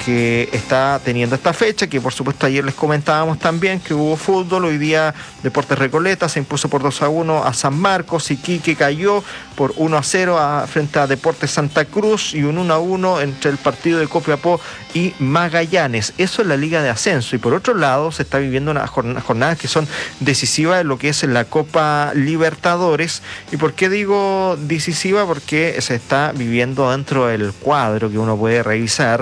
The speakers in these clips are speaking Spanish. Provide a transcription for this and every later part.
que está teniendo esta fecha, que por supuesto ayer les comentábamos también que hubo fútbol. Hoy día Deportes Recoleta se impuso por 2-1 a San Marcos, Iquique cayó por 1-0 frente a Deportes Santa Cruz y un 1-1 entre el partido de Copiapó y Magallanes. Eso es la Liga de Ascenso. Y por otro lado se está viviendo unas jornadas que son decisivas en lo que es la Copa Libertadores. ¿Y por qué digo decisiva? Porque se está viviendo dentro del cuadro que uno puede revisar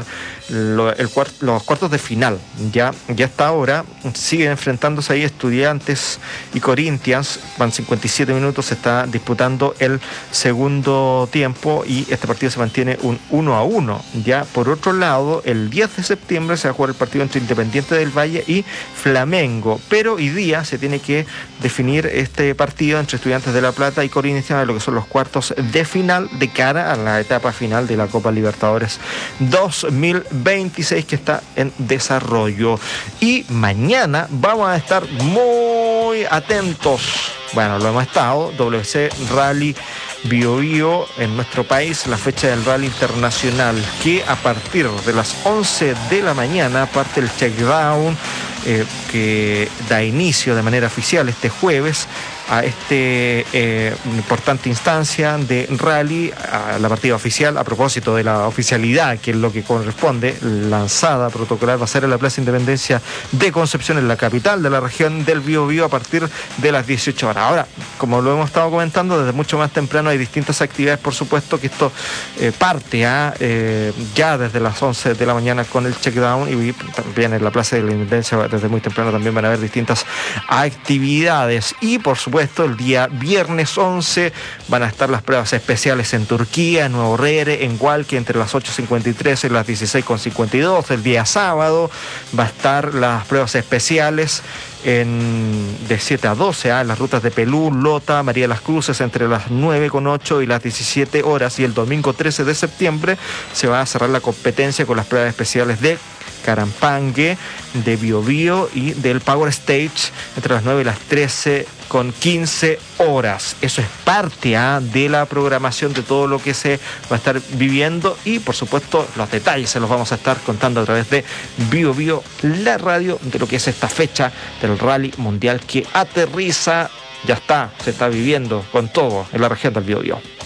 los cuartos de final. Ya hasta ahora siguen enfrentándose ahí Estudiantes y Corinthians. Van 57 minutos, se está disputando el segundo tiempo y este partido se mantiene un 1-1. Ya por otro lado, el 10 de septiembre se va a jugar el partido entre Independiente del Valle y Flamengo, pero hoy día se tiene que definir este partido entre Estudiantes de La Plata y Corinthians, lo que son los cuartos de final de cara a la etapa final de la Copa Libertadores 2026, que está en desarrollo. Y mañana vamos a estar muy atentos. Bueno, lo hemos estado, WC Rally Bio Bio en nuestro país, la fecha del rally internacional, que a partir de las 11 de la mañana parte el checkdown, que da inicio de manera oficial este jueves a importante instancia de rally, a la partida oficial. A propósito de la oficialidad, que es lo que corresponde, lanzada protocolar va a ser en la Plaza Independencia de Concepción, en la capital de la región del Biobío, a partir de las 18 horas. Ahora, como lo hemos estado comentando, desde mucho más temprano hay distintas actividades, por supuesto, que esto parte ya desde las 11 de la mañana con el checkdown, y también en la Plaza de la Independencia desde muy temprano también van a haber distintas actividades. Y por supuesto, el día viernes 11 van a estar las pruebas especiales en Turquía, en Nuevo Rere, en Hualque, entre las 8:53 y las 16:52. El día sábado va a estar las pruebas especiales de 7 a 12 en las rutas de Pelú, Lota, María de las Cruces, entre las 9:08 y las 17 horas. Y el domingo 13 de septiembre se va a cerrar la competencia con las pruebas especiales de Carampangue, de Biobío y del Power Stage entre las 9 y las 13:15 horas. Eso es parte de la programación de todo lo que se va a estar viviendo, y por supuesto los detalles se los vamos a estar contando a través de Biobío, la radio, de lo que es esta fecha del Rally Mundial que aterriza, se está viviendo con todo en la región del Biobío.